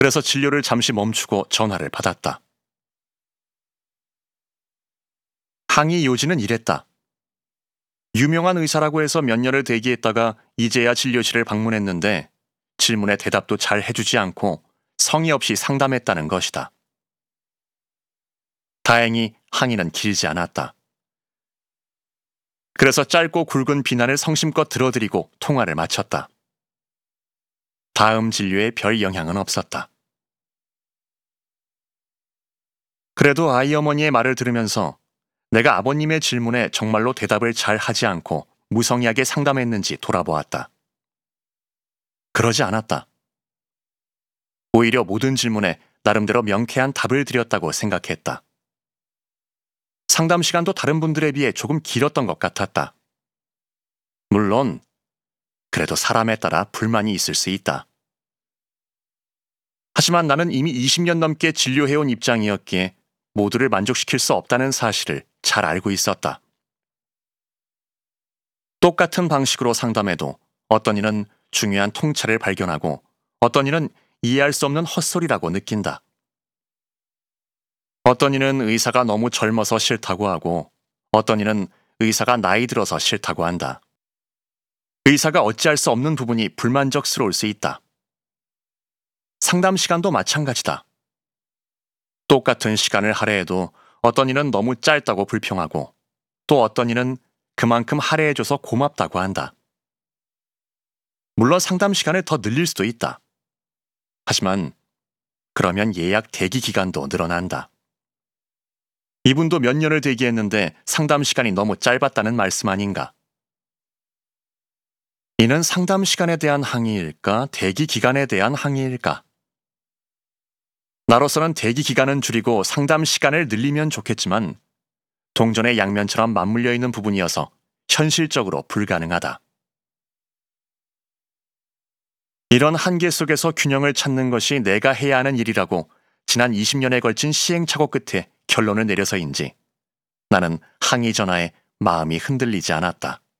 그래서 진료를 잠시 멈추고 전화를 받았다. 항의 요지는 이랬다. 유명한 의사라고 해서 몇 년을 대기했다가 이제야 진료실을 방문했는데 질문에 대답도 잘 해주지 않고 성의 없이 상담했다는 것이다. 다행히 항의는 길지 않았다. 그래서 짧고 굵은 비난을 성심껏 들어드리고 통화를 마쳤다. 다음 진료에 별 영향은 없었다. 그래도 아이 어머니의 말을 들으면서 내가 아버님의 질문에 정말로 대답을 잘 하지 않고 무성의하게 상담했는지 돌아보았다. 그러지 않았다. 오히려 모든 질문에 나름대로 명쾌한 답을 드렸다고 생각했다. 상담 시간도 다른 분들에 비해 조금 길었던 것 같았다. 물론 그래도 사람에 따라 불만이 있을 수 있다. 하지만 나는 이미 20년 넘게 진료해온 입장이었기에 모두를 만족시킬 수 없다는 사실을 잘 알고 있었다. 똑같은 방식으로 상담해도 어떤 이는 중요한 통찰을 발견하고 어떤 이는 이해할 수 없는 헛소리라고 느낀다. 어떤 이는 의사가 너무 젊어서 싫다고 하고 어떤 이는 의사가 나이 들어서 싫다고 한다. 의사가 어찌할 수 없는 부분이 불만족스러울 수 있다. 상담 시간도 마찬가지다. 똑같은 시간을 할애해도 어떤 이는 너무 짧다고 불평하고 또 어떤 이는 그만큼 할애해줘서 고맙다고 한다. 물론 상담 시간을 더 늘릴 수도 있다. 하지만 그러면 예약 대기 기간도 늘어난다. 이분도 몇 년을 대기했는데 상담 시간이 너무 짧았다는 말씀 아닌가? 이는 상담 시간에 대한 항의일까? 대기 기간에 대한 항의일까? 나로서는 대기 기간은 줄이고 상담 시간을 늘리면 좋겠지만 동전의 양면처럼 맞물려 있는 부분이어서 현실적으로 불가능하다. 이런 한계 속에서 균형을 찾는 것이 내가 해야 하는 일이라고 지난 20년에 걸친 시행착오 끝에 결론을 내려서인지 나는 항의 전화에 마음이 흔들리지 않았다.